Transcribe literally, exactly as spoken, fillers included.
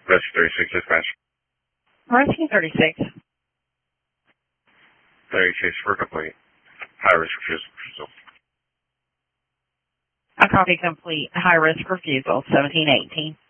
Rescue thirty-six, dispatch. Rescue thirty-six. thirty-six for complete. High risk refusal. A copy complete. High risk refusal. seventeen eighteen.